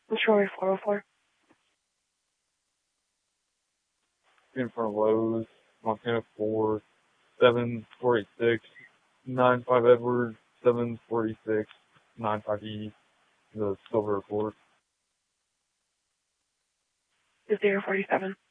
Shoreway 404. In front of Lowe's, Montana 4, 7486, 95 Edwards, 746, 95E, the Silver Accord. 047.